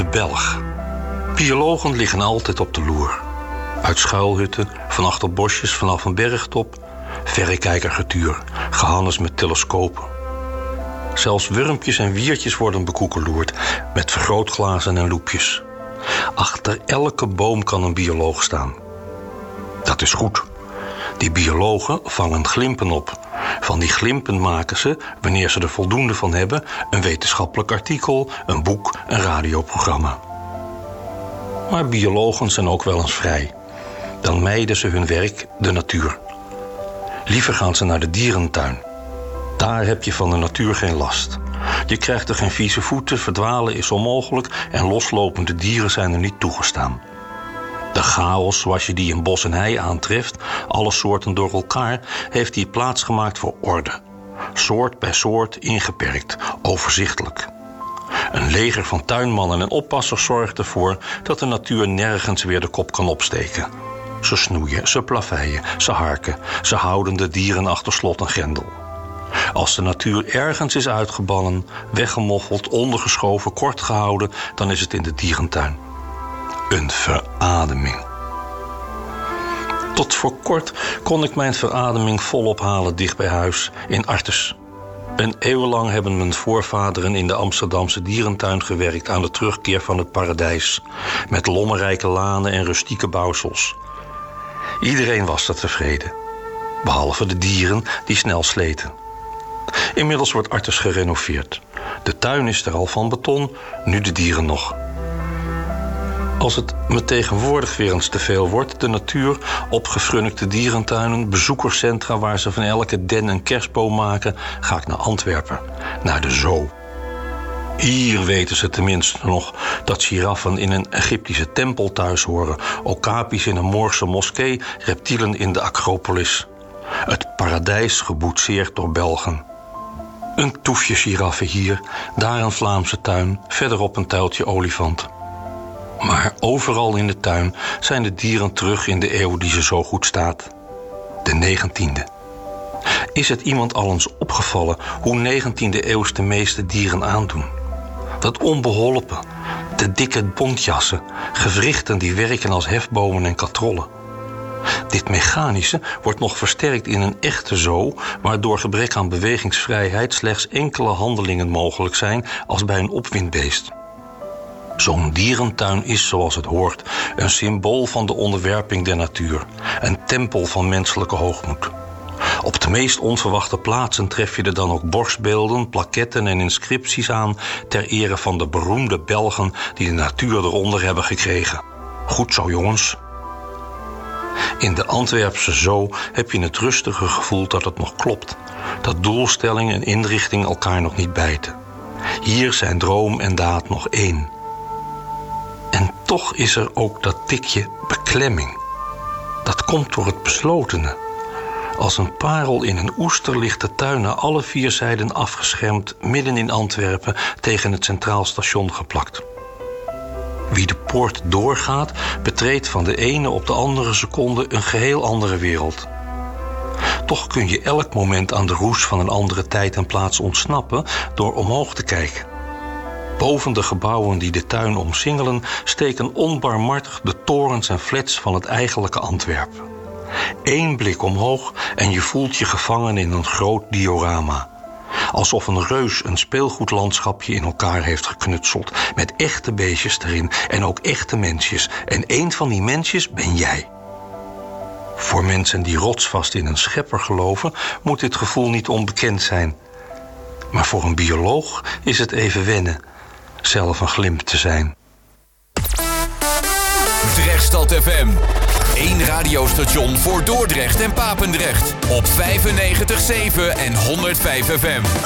Belg. Biologen liggen altijd op de loer. Uit schuilhutten, van achter bosjes, vanaf een bergtop. Verrekijkergetuur, gehannes met telescopen. Zelfs wurmpjes en wiertjes worden bekoekeloerd met vergrootglazen en loepjes. Achter elke boom kan een bioloog staan. Dat is goed. Die biologen vangen glimpen op. Van die glimpen maken ze, wanneer ze er voldoende van hebben, een wetenschappelijk artikel, een boek, een radioprogramma. Maar biologen zijn ook wel eens vrij. Dan mijden ze hun werk, de natuur. Liever gaan ze naar de dierentuin. Daar heb je van de natuur geen last. Je krijgt er geen vieze voeten, verdwalen is onmogelijk en loslopende dieren zijn er niet toegestaan. De chaos zoals je die in bos en hei aantreft, alle soorten door elkaar, heeft hier plaats gemaakt voor orde. Soort bij soort ingeperkt, overzichtelijk. Een leger van tuinmannen en oppassers zorgt ervoor dat de natuur nergens weer de kop kan opsteken. Ze snoeien, ze plaveien, ze harken, ze houden de dieren achter slot en grendel. Als de natuur ergens is uitgebannen, weggemoffeld, ondergeschoven, kort gehouden, dan is het in de dierentuin. Een verademing. Tot voor kort kon ik mijn verademing volop halen dicht bij huis, in Artes. Een eeuw lang hebben mijn voorvaderen in de Amsterdamse dierentuin gewerkt aan de terugkeer van het paradijs, met lommerrijke lanen en rustieke bouwsels. Iedereen was er tevreden, behalve de dieren die snel sleten. Inmiddels wordt Artes gerenoveerd. De tuin is er al van beton, nu de dieren nog. Als het me tegenwoordig weer eens te veel wordt, de natuur, opgefrunnikte dierentuinen, bezoekerscentra waar ze van elke den een kerstboom maken, ga ik naar Antwerpen, naar de zoo. Hier weten ze tenminste nog dat giraffen in een Egyptische tempel thuis horen, okapis in een Moorse moskee, reptielen in de Acropolis. Het paradijs geboetseerd door Belgen. Een toefje giraffen hier, daar een Vlaamse tuin, verderop een tuiltje olifant. Maar overal in de tuin zijn de dieren terug in de eeuw die ze zo goed staat. De 19e. Is het iemand al eens opgevallen hoe 19e eeuws de meeste dieren aandoen? Dat onbeholpen, de dikke bontjassen, gewrichten die werken als hefbomen en katrollen. Dit mechanische wordt nog versterkt in een echte zoo, waar door gebrek aan bewegingsvrijheid slechts enkele handelingen mogelijk zijn als bij een opwindbeest. Zo'n dierentuin is, zoals het hoort, een symbool van de onderwerping der natuur, een tempel van menselijke hoogmoed. Op de meest onverwachte plaatsen tref je er dan ook borstbeelden, plaketten en inscripties aan ter ere van de beroemde Belgen die de natuur eronder hebben gekregen. Goed zo, jongens. In de Antwerpse zoo heb je het rustige gevoel dat het nog klopt, dat doelstelling en inrichting elkaar nog niet bijten. Hier zijn droom en daad nog één. En toch is er ook dat tikje beklemming. Dat komt door het beslotene. Als een parel in een oester ligt de tuin naar alle vier zijden afgeschermd, midden in Antwerpen tegen het Centraal Station geplakt. Wie de poort doorgaat, betreedt van de ene op de andere seconde een geheel andere wereld. Toch kun je elk moment aan de roes van een andere tijd en plaats ontsnappen door omhoog te kijken. Boven de gebouwen die de tuin omsingelen steken onbarmhartig de torens en flats van het eigenlijke Antwerpen. Eén blik omhoog en je voelt je gevangen in een groot diorama. Alsof een reus een speelgoedlandschapje in elkaar heeft geknutseld, met echte beestjes erin en ook echte mensjes. En één van die mensjes ben jij. Voor mensen die rotsvast in een schepper geloven, moet dit gevoel niet onbekend zijn. Maar voor een bioloog is het even wennen, zelf een glimp te zijn. Drechtstad FM. 1 radiostation voor Dordrecht en Papendrecht. Op 95.7 en 105 FM.